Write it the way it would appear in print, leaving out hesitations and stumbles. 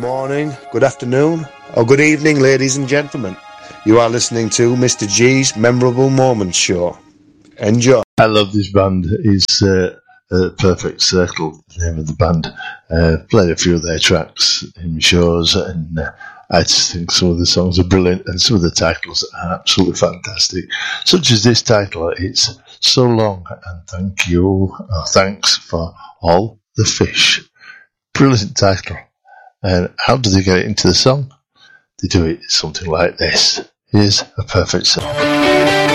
morning, good afternoon, or good evening, ladies and gentlemen. You are listening to Mr. G's Memorable Moments Show. Enjoy. I love this band. It's Perfect Circle, the name of the band. Played a few of their tracks in shows, and I just think some of the songs are brilliant, and some of the titles are absolutely fantastic. Such as this title, it's So Long and Thanks for All the Fish. Brilliant title. And how do they get it into the song? They do it something like this. Here's A Perfect Circle.